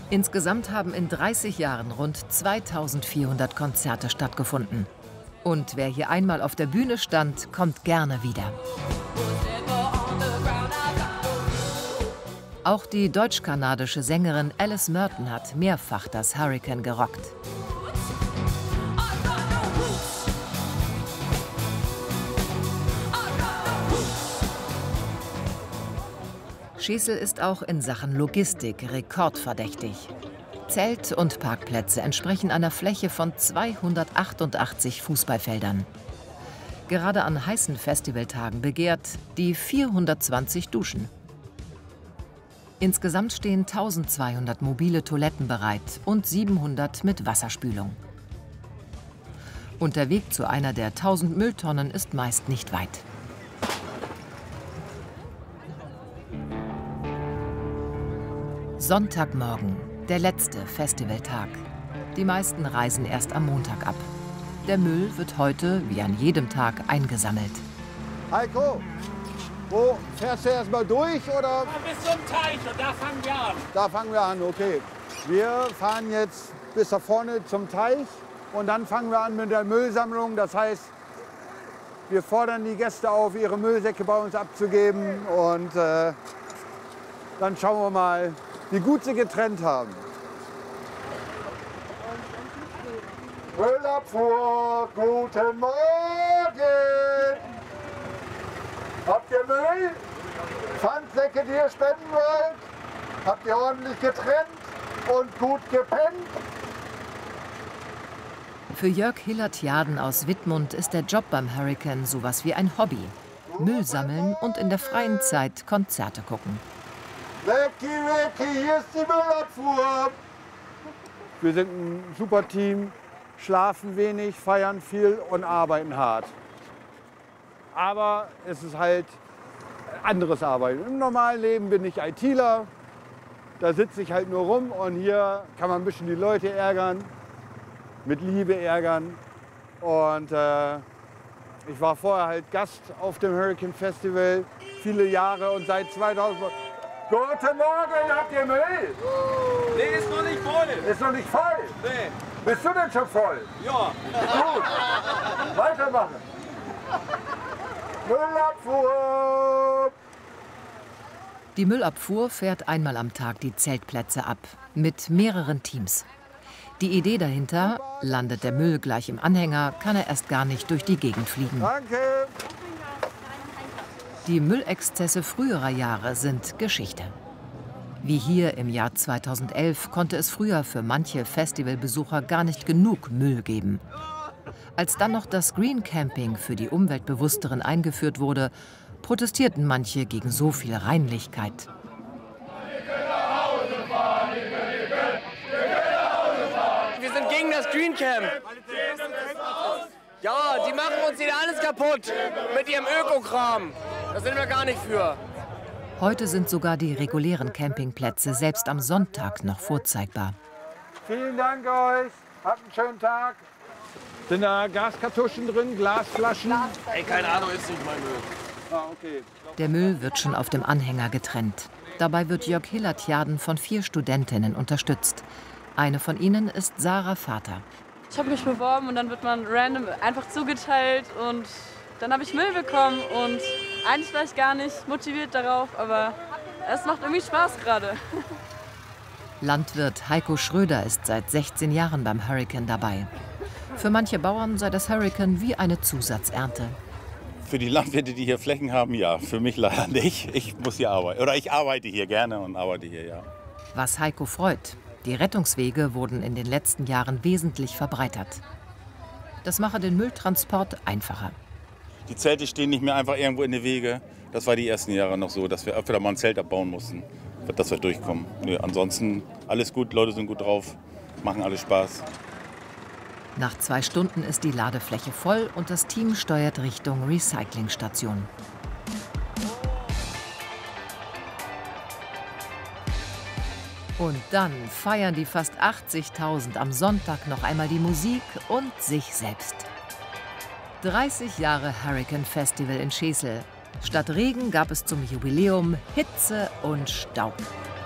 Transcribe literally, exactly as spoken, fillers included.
Insgesamt haben in dreißig Jahren rund zweitausendvierhundert Konzerte stattgefunden. Und wer hier einmal auf der Bühne stand, kommt gerne wieder. Auch die deutsch-kanadische Sängerin Alice Merton hat mehrfach das Hurricane gerockt. Schesel ist auch in Sachen Logistik rekordverdächtig. Zelt- und Parkplätze entsprechen einer Fläche von zweihundertachtundachtzig Fußballfeldern. Gerade an heißen Festivaltagen begehrt die vierhundertzwanzig Duschen. Insgesamt stehen eintausendzweihundert mobile Toiletten bereit und siebenhundert mit Wasserspülung. Und der Weg zu einer der tausend Mülltonnen ist meist nicht weit. Sonntagmorgen, der letzte Festivaltag. Die meisten reisen erst am Montag ab. Der Müll wird heute, wie an jedem Tag, eingesammelt. Heiko, wo fährst du erst mal durch oder? Bis zum Teich und da fangen wir an. Da fangen wir an, okay. Wir fahren jetzt bis da vorne zum Teich und dann fangen wir an mit der Müllsammlung. Das heißt, wir fordern die Gäste auf, ihre Müllsäcke bei uns abzugeben und äh, dann schauen wir mal, wie gut sie getrennt haben. Müllabfuhr, guten Morgen! Habt ihr Müll? Pfandsäcke, die ihr spenden wollt? Habt ihr ordentlich getrennt und gut gepennt? Für Jörg Hillert-Jarden aus Wittmund ist der Job beim Hurricane sowas wie ein Hobby. Müll sammeln und in der freien Zeit Konzerte gucken. Wecki, wecki, hier ist die Müllabfuhr. Wir sind ein super Team, schlafen wenig, feiern viel und arbeiten hart. Aber es ist halt anderes Arbeiten. Im normalen Leben bin ich ITler, da sitze ich halt nur rum und hier kann man ein bisschen die Leute ärgern, mit Liebe ärgern. Und äh, ich war vorher halt Gast auf dem Hurricane Festival, viele Jahre und seit zweitausend... Guten Morgen, habt ihr Müll? Nee, ist noch nicht voll. Ist noch nicht voll? Nee. Bist du denn schon voll? Ja. Gut, weitermachen. Müllabfuhr! Die Müllabfuhr fährt einmal am Tag die Zeltplätze ab, mit mehreren Teams. Die Idee dahinter, landet der Müll gleich im Anhänger, kann er erst gar nicht durch die Gegend fliegen. Danke! Die Müllexzesse früherer Jahre sind Geschichte. Wie hier im Jahr zweitausendelf konnte es früher für manche Festivalbesucher gar nicht genug Müll geben. Als dann noch das Green Camping für die Umweltbewussteren eingeführt wurde, protestierten manche gegen so viel Reinlichkeit. Wir sind gegen das Green Camp. Ja, die machen uns hier alles kaputt mit ihrem Ökokram. Da sind wir gar nicht für. Heute sind sogar die regulären Campingplätze selbst am Sonntag noch vorzeigbar. Vielen Dank euch. Habt einen schönen Tag. Sind da Gaskartuschen drin, Glasflaschen? Ey, keine Ahnung, ist nicht mein Müll. Ah, okay. Der Müll wird schon auf dem Anhänger getrennt. Dabei wird Jörg Hillert-Jarden von vier Studentinnen unterstützt. Eine von ihnen ist Sarah Vater. Ich habe mich beworben und dann wird man random einfach zugeteilt und dann habe ich Müll bekommen und eigentlich war ich gar nicht motiviert darauf, aber es macht irgendwie Spaß gerade. Landwirt Heiko Schröder ist seit sechzehn Jahren beim Hurricane dabei. Für manche Bauern sei das Hurricane wie eine Zusatzernte. Für die Landwirte, die hier Flächen haben, ja. Für mich leider nicht. Ich muss hier arbeiten. Oder ich arbeite hier gerne und arbeite hier, ja. Was Heiko freut: Die Rettungswege wurden in den letzten Jahren wesentlich verbreitert. Das mache den Mülltransport einfacher. Die Zelte stehen nicht mehr einfach irgendwo in den Wege. Das war die ersten Jahre noch so, dass wir öfter mal ein Zelt abbauen mussten, dass wir durchkommen. Nee, ansonsten alles gut, Leute sind gut drauf, machen alles Spaß. Nach zwei Stunden ist die Ladefläche voll und das Team steuert Richtung Recyclingstation. Und dann feiern die fast achtzigtausend am Sonntag noch einmal die Musik und sich selbst. dreißig Jahre Hurricane Festival in Schesel. Statt Regen gab es zum Jubiläum Hitze und Staub.